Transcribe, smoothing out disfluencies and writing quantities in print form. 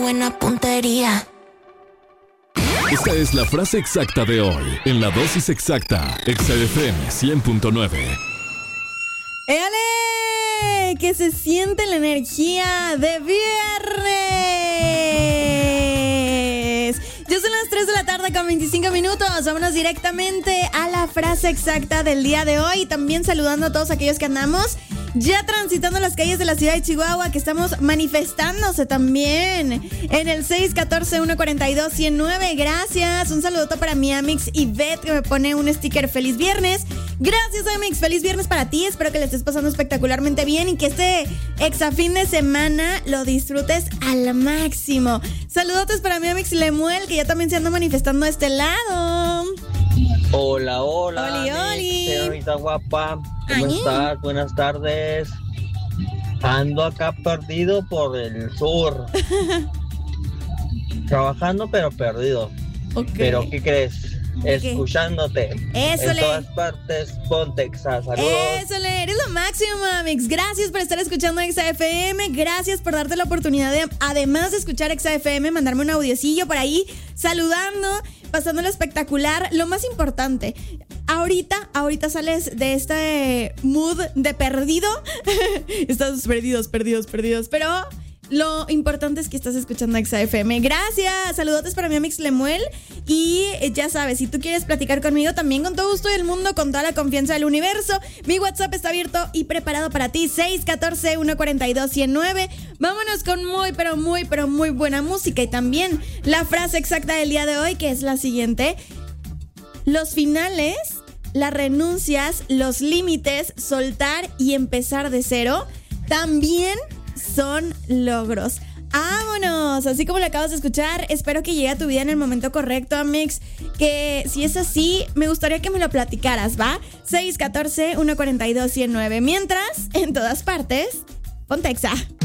buena puntería. Esta es la frase exacta de hoy, en la dosis exacta, Exa FM 100.9. ¡Éale! Que se siente la energía de viernes. Ya son las 3 de la tarde con 25 minutos. Vámonos directamente a la frase exacta del día de hoy. También saludando a todos aquellos que andamos ya transitando las calles de la ciudad de Chihuahua, que estamos manifestándose también en el 614-142-109. Gracias. Un saludote para mi Amix Ivette, que me pone un sticker feliz viernes. Gracias, Amix. Feliz viernes para ti. Espero que le estés pasando espectacularmente bien y que este exa fin de semana lo disfrutes al máximo. Saludotes para mi Amix Lemuel, que ya también se anda manifestando a este lado. Hola, hola. Oli, oli. Señorita guapa. ¿Cómo estás? Buenas tardes. Ando acá perdido por el sur. Trabajando pero perdido. Okay. Pero ¿qué crees? Escuchándote. Eso en todas partes, ponte Exa. Saludos. Eso le, eres lo máximo, Amix. Gracias por estar escuchando Exa FM. Gracias por darte la oportunidad de, además de escuchar Exa FM, mandarme un audiocillo por ahí, saludando, pasándolo espectacular. Lo más importante, ahorita sales de este mood de perdido. Estás perdidos. Pero lo importante es que estás escuchando Exa FM. Gracias. Saludotes para mi Amix Lemuel. Y ya sabes, si tú quieres platicar conmigo, también con todo gusto del mundo, con toda la confianza del universo, mi WhatsApp está abierto y preparado para ti. 614-142-109. Vámonos con muy buena música. Y también la frase exacta del día de hoy, que es la siguiente: los finales, las renuncias, los límites, soltar y empezar de cero también son logros. ¡Vámonos! Así como lo acabas de escuchar, espero que llegue a tu vida en el momento correcto, Amix. Que si es así, me gustaría que me lo platicaras, ¿va? 614-142-109. Mientras, en todas partes, ponte Exa.